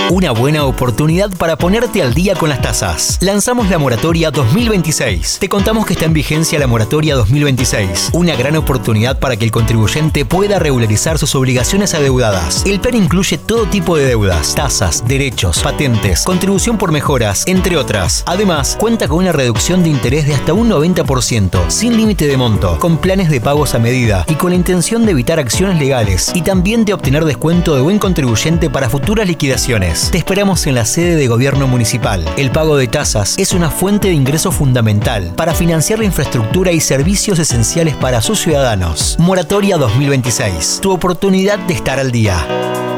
Una buena oportunidad para ponerte al día con las tasas. Lanzamos la moratoria 2026. Te contamos que está en vigencia la moratoria 2026. Una gran oportunidad para que el contribuyente pueda regularizar sus obligaciones adeudadas. El plan incluye todo tipo de deudas, tasas, derechos, patentes, contribución por mejoras, entre otras. Además, cuenta con una reducción de interés de hasta un 90%, sin límite de monto, con planes de pagos a medida y con la intención de evitar acciones legales y también de obtener descuento de buen contribuyente para futuras liquidaciones. Te esperamos en la sede de gobierno municipal. El pago de tasas es una fuente de ingreso fundamental para financiar la infraestructura y servicios esenciales para sus ciudadanos. Moratoria 2026. Tu oportunidad de estar al día.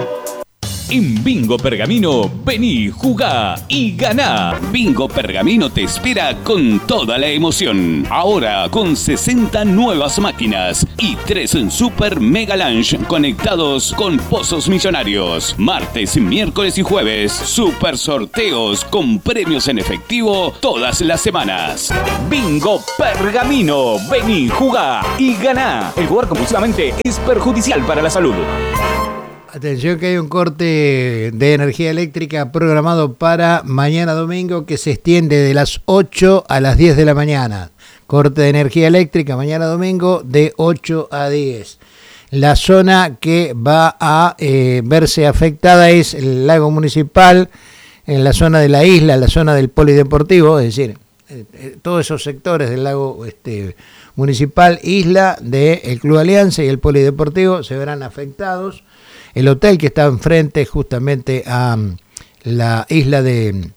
En Bingo Pergamino, vení, jugá y ganá. Bingo Pergamino te espera con toda la emoción. Ahora con 60 nuevas máquinas y 3 en Super Mega Lunch conectados con pozos millonarios. Martes, miércoles y jueves, super sorteos con premios en efectivo todas las semanas. Bingo Pergamino, vení, jugá y ganá. El jugar compulsivamente es perjudicial para la salud. Atención que hay un corte de energía eléctrica programado para mañana domingo que se extiende de las 8 a las 10 de la mañana. Corte de energía eléctrica mañana domingo de 8 a 10. La zona que va a verse afectada es el lago municipal, en la zona de la isla, la zona del polideportivo, es decir, todos esos sectores del lago municipal, isla del Club Alianza y el polideportivo se verán afectados. El hotel que está enfrente justamente a la isla de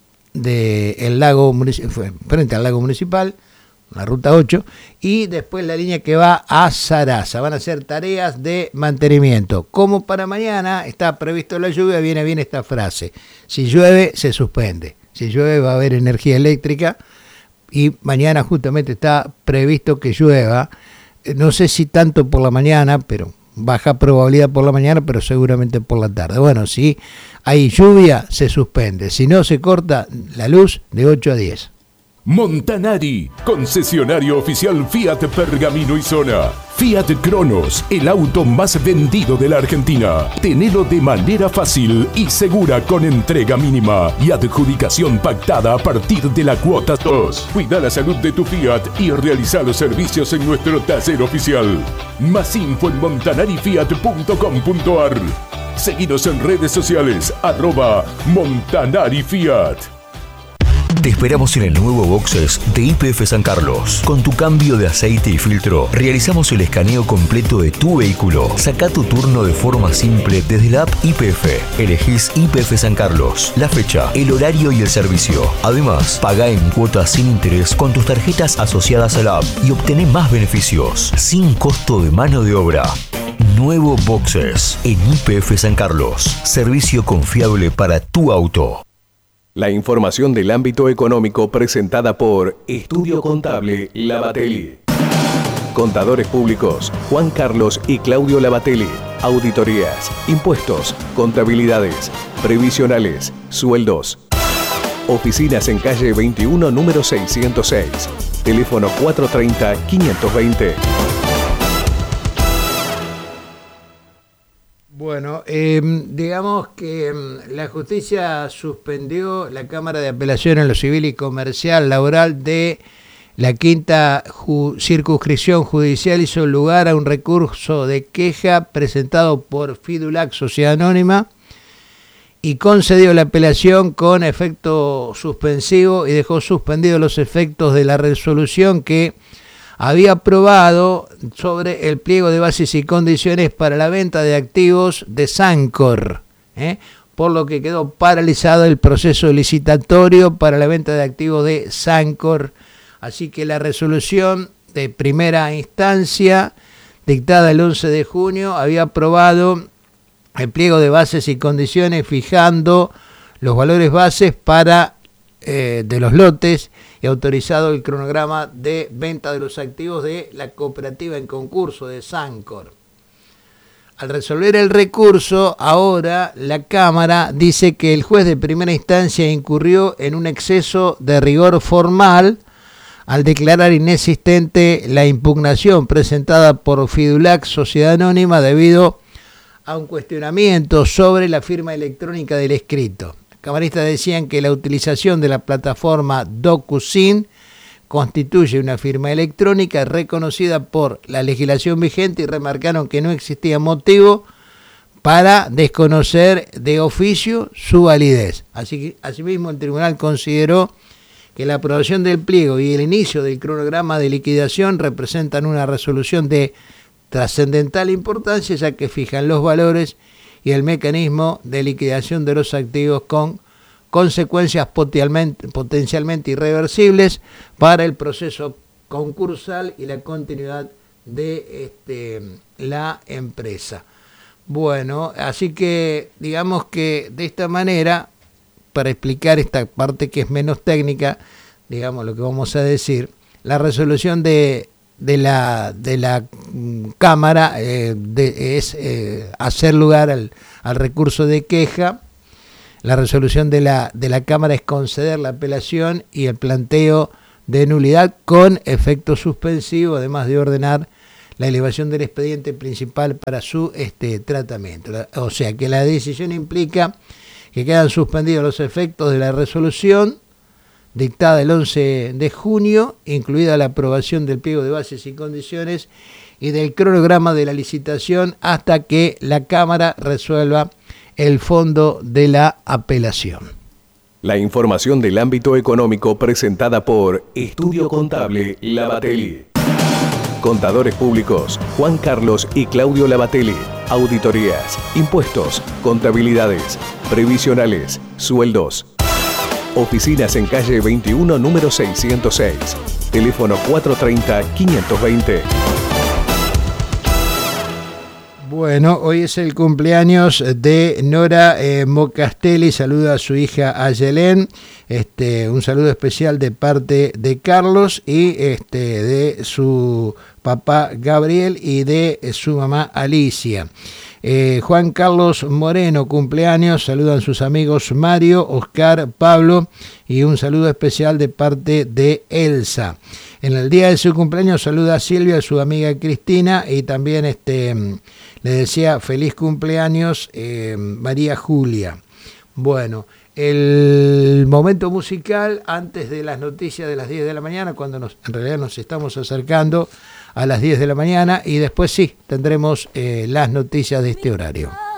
el lago frente al lago municipal, la ruta 8, y después la línea que va a Sarasa. Van a hacer tareas de mantenimiento. Como para mañana está previsto la lluvia, viene bien esta frase: si llueve, se suspende. Si llueve, va a haber energía eléctrica, y mañana justamente está previsto que llueva. No sé si tanto por la mañana, pero baja probabilidad por la mañana, pero seguramente por la tarde. Bueno, si hay lluvia, se suspende. Si no, se corta la luz de 8 a 10. Montanari, concesionario oficial Fiat Pergamino y Zona. Fiat Cronos, el auto más vendido de la Argentina. Tenelo de manera fácil y segura con entrega mínima y adjudicación pactada a partir de la cuota 2. Cuida la salud de tu Fiat y realiza los servicios en nuestro taller oficial. Más info en montanarifiat.com.ar. Seguidos en redes sociales, @MontanariFiat. Te esperamos en el nuevo Boxes de YPF San Carlos. Con tu cambio de aceite y filtro, realizamos el escaneo completo de tu vehículo. Saca tu turno de forma simple desde la app YPF. Elegís YPF San Carlos, la fecha, el horario y el servicio. Además, paga en cuotas sin interés con tus tarjetas asociadas a la app y obtené más beneficios, sin costo de mano de obra. Nuevo Boxes en YPF San Carlos. Servicio confiable para tu auto. La información del ámbito económico presentada por Estudio Contable Lavatelli. Contadores públicos Juan Carlos y Claudio Lavatelli. Auditorías, impuestos, contabilidades, previsionales, sueldos. Oficinas en calle 21, número 606. Teléfono 430-520. Bueno, digamos que la justicia suspendió la Cámara de Apelación en lo Civil y Comercial Laboral de la quinta circunscripción judicial. Hizo lugar a un recurso de queja presentado por Fidulac Sociedad Anónima y concedió la apelación con efecto suspensivo y dejó suspendidos los efectos de la resolución que había aprobado sobre el pliego de bases y condiciones para la venta de activos de Sancor, por lo que quedó paralizado el proceso licitatorio para la venta de activos de Sancor. Así que la resolución de primera instancia, dictada el 11 de junio, había aprobado el pliego de bases y condiciones fijando los valores bases para de los lotes y autorizado el cronograma de venta de los activos de la cooperativa en concurso de Sancor. Al resolver el recurso, ahora la Cámara dice que el juez de primera instancia incurrió en un exceso de rigor formal al declarar inexistente la impugnación presentada por Fidulac Sociedad Anónima debido a un cuestionamiento sobre la firma electrónica del escrito. camaristas decían que la utilización de la plataforma DocuSign constituye una firma electrónica reconocida por la legislación vigente y remarcaron que no existía motivo para desconocer de oficio su validez. Asimismo, el tribunal consideró que la aprobación del pliego y el inicio del cronograma de liquidación representan una resolución de trascendental importancia, ya que fijan los valores y el mecanismo de liquidación de los activos con consecuencias potencialmente irreversibles para el proceso concursal y la continuidad de la empresa. Bueno, así que digamos que de esta manera, para explicar esta parte que es menos técnica, digamos lo que vamos a decir, la resolución de la Cámara es hacer lugar al recurso de queja. La resolución de la Cámara es conceder la apelación y el planteo de nulidad con efecto suspensivo, además de ordenar la elevación del expediente principal para su tratamiento. O sea que la decisión implica que quedan suspendidos los efectos de la resolución dictada el 11 de junio, incluida la aprobación del pliego de bases y condiciones y del cronograma de la licitación hasta que la Cámara resuelva el fondo de la apelación. La información del ámbito económico presentada por Estudio Contable Lavatelli. Contadores públicos Juan Carlos y Claudio Lavatelli. Auditorías, impuestos, contabilidades, previsionales, sueldos. Oficinas en calle 21, número 606. Teléfono 430-520. Bueno, hoy es el cumpleaños de Nora Mocastelli, saluda a su hija Ayelén, un saludo especial de parte de Carlos y de su papá Gabriel y de su mamá Alicia. Juan Carlos Moreno, cumpleaños, saludan sus amigos Mario, Oscar, Pablo y un saludo especial de parte de Elsa. En el día de su cumpleaños saluda a Silvia, a su amiga Cristina y también le decía feliz cumpleaños María Julia. Bueno, el momento musical antes de las noticias de las 10 de la mañana, cuando en realidad nos estamos acercando a las 10 de la mañana y después sí, tendremos las noticias de este horario.